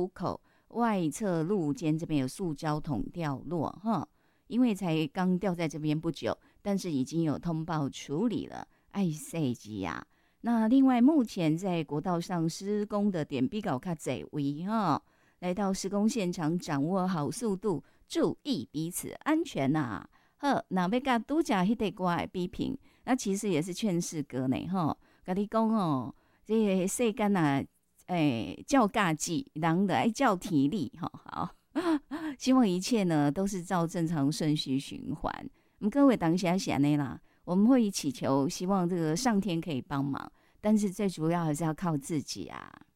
出口外侧路肩这边有塑胶桶掉落哈，因为才刚掉在这边不久，但是已经有通报处理了。爱塞吉呀，那另外目前在国道上施工的点比较较侪位哈，来到施工现场，掌握好速度，注意彼此安全呐。好，那要甲拄则迄个歌的比拼，那其实也是劝世歌呢吼。甲你讲哦，这个世间啊，照家己，人就爱照体力吼。好，希望一切呢都是照正常顺序循环。各位当下是安尼啦，我们会祈求，希望这个上天可以帮忙，但是最主要还是要靠自己啊。